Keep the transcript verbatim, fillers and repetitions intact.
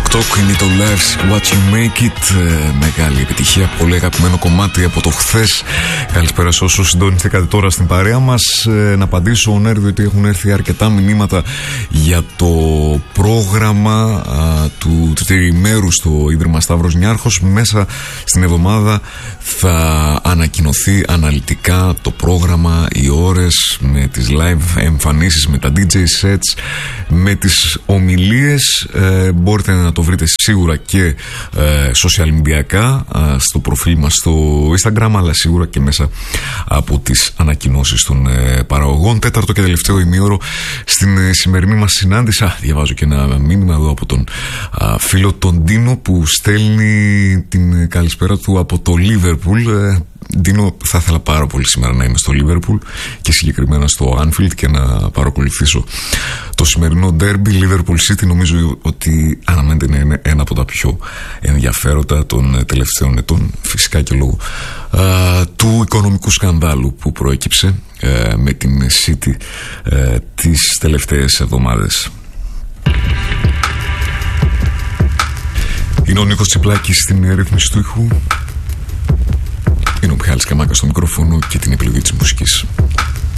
είναι το Life's What You Make It. Μεγάλη επιτυχία, πολύ αγαπημένο κομμάτι από το χθες. Καλησπέρα σε όσους συντονιστήκατε τώρα στην παρέα μας. Να απαντήσω ο Νέρ, διότι έχουν έρθει αρκετά μηνύματα για το πρόγραμμα α, του τριημέρου στο Ίδρυμα Σταύρος Νιάρχος. Μέσα στην εβδομάδα θα ανακοινωθεί αναλυτικά το πρόγραμμα, οι ώρες, με τις live εμφανίσεις, με τα ντι τζέι sets, με τις ομιλίες. ε, Μπορείτε να το βρείτε σίγουρα και ε, social media, ε, στο προφίλ μας στο Instagram, αλλά σίγουρα και μέσα από τις ανακοινώσεις των ε, παραγωγών. Τέταρτο και τελευταίο ημίωρο στην ε, σημερινή μας συνάντηση. Α, διαβάζω και ένα μήνυμα εδώ από τον α, φίλο τον Ντίνο, που στέλνει την καλησπέρα του από το Λίβερπουλ. ε, Ντίνο, θα ήθελα πάρα πολύ σήμερα να είμαι στο Λίβερπουλ και συγκεκριμένα στο Άνφιλντ και να παρακολουθήσω το σημερινό ντέρμπι. Λίβερπουλ City νομίζω ότι αναμένεται να είναι ένα από τα πιο ενδιαφέροντα των τελευταίων ετών, φυσικά και λόγω α, του οικονομικού σκανδάλου που προέκυψε α, με την City α, τις τελευταίες εβδομάδες. Είναι ο Νίκος Τσιπλάκης στην ρύθμιση του ήχου. Είναι ο Μιχάλης Καμάκας στο μικρόφωνο και την επιλογή της μουσικής.